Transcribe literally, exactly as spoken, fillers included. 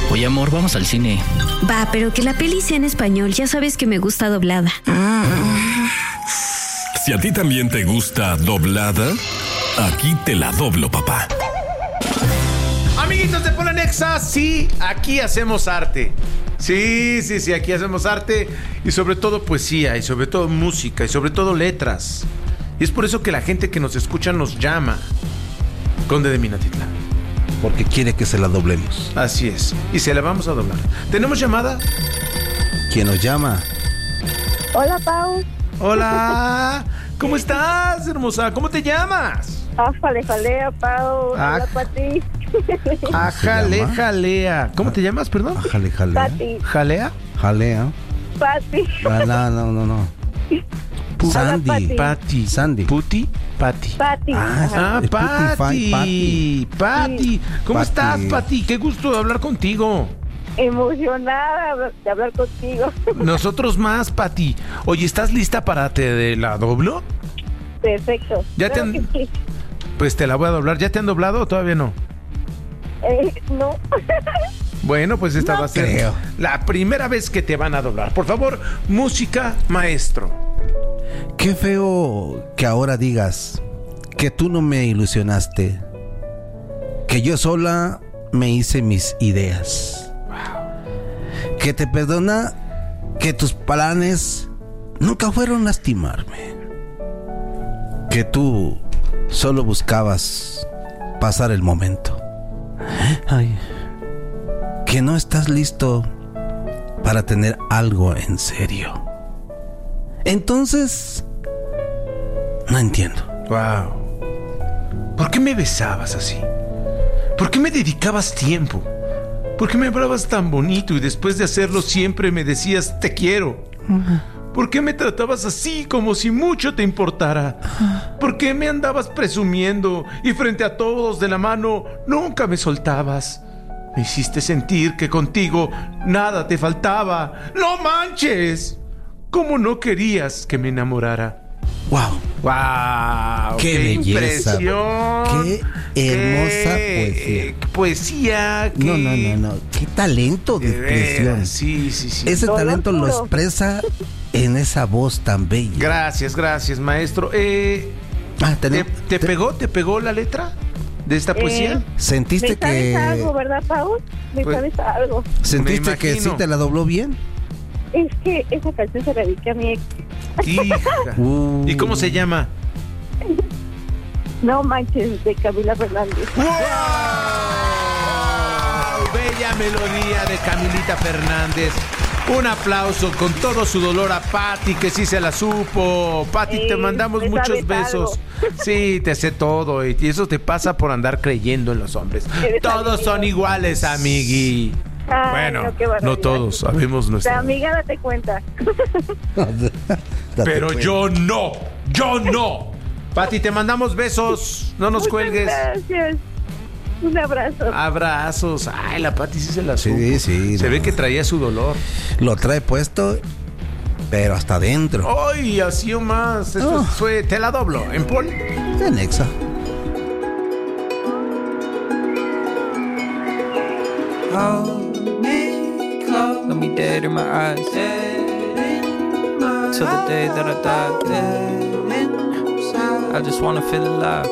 Oye, amor, vamos al cine. Va, pero que la peli sea en español. Ya sabes que me gusta doblada. Si a ti también te gusta doblada, aquí te la doblo, papá. Amiguitos de Polanexa, sí, aquí hacemos arte. Sí, sí, sí, aquí hacemos arte y sobre todo poesía y sobre todo música y sobre todo letras. Y es por eso que la gente que nos escucha nos llama. Conde de Minatitlán. Porque quiere que se la doblemos. Así es, y se la vamos a doblar. ¿Tenemos llamada? ¿Quién nos llama? Hola, Pau. Hola, ¿cómo estás, hermosa? ¿Cómo te llamas? Ájale, jalea, Pau. Ah. Hola, Pati. Ajale, llama? jalea. ¿Cómo te llamas, perdón? Jale, jalea. Pati. ¿Jalea? Jalea. Pati. Ah, no, no, no, no. Sandy. Pati. Pati. Sandy. Puti, Pati. Pati. Ah, Ajá. Ah, Es Pati. Putify, Pati. Pati. ¿Cómo Pati. estás, Pati? Qué gusto hablar contigo. Emocionada de hablar contigo. Nosotros más, Pati. Oye, ¿estás lista para te la doblo? Perfecto. Ya te Claro han- que sí. Pues te la voy a doblar. ¿Ya te han doblado o todavía no? Eh, no. Bueno, pues esta No va a ser creo. la primera vez que te van a doblar. Por favor, música, maestro. Qué feo que ahora digas que tú no me ilusionaste, que yo sola me hice mis ideas, que te perdona que tus planes nunca fueron lastimarme, que tú solo buscabas pasar el momento. Ay, que no estás listo para tener algo en serio. Entonces, no entiendo. Wow. ¿Por qué me besabas así? ¿Por qué me dedicabas tiempo? ¿Por qué me hablabas tan bonito y después de hacerlo siempre me decías te quiero? ¿Por qué me tratabas así como si mucho te importara? ¿Por qué me andabas presumiendo y frente a todos de la mano nunca me soltabas? Me hiciste sentir que contigo nada te faltaba. ¡No manches! ¿Cómo no querías que me enamorara? ¡Wow! ¡Wow! ¡Qué belleza! impresión! ¡Qué hermosa ¡Qué poesía! Poesía. No, qué- no, no, no. ¡Qué talento de de veras, expresión! Sí, sí, sí. Ese Dolor talento lo puro. expresa en esa voz tan bella. Gracias, gracias, maestro. Eh, Ah, ¿te, tenem- te te- pegó? ¿Te pegó la letra de esta poesía? Eh, ¿Sentiste ¿Me sabes que algo, verdad, Pau? ¿Me Pues- sabes algo? sentiste Me que sí imagino. te la dobló bien? Es que esa canción se la dediqué a mi ex. Hija. Uh. ¿Y cómo se llama? No manches, de Camila Fernández. ¡Wow! Bella melodía de Camilita Fernández. Un aplauso con todo su dolor a Pati, que sí se la supo. Pati, te Sí, mandamos me muchos sabes besos. Sí, te sé todo. Y eso te pasa por andar creyendo en los hombres. Eres Todos amigo. son iguales, amigui. Ay, Bueno, no, qué barbaridad. no todos, sabemos La nuestra. amiga, date cuenta. Date Pero cuenta. yo no, yo no. Pati, te mandamos besos. No nos Muchas cuelgues. Gracias. Un abrazo. Abrazos. Ay, la Pati sí se la supo. Sí, sí, Se no. ve que traía su dolor. Lo trae puesto, pero hasta adentro. Ay, así o más. Esto Oh. fue Te la doblo en Pol. De Nexa. Hold me close. Look me dead in my eyes. Till the day that I die. I just wanna feel alive.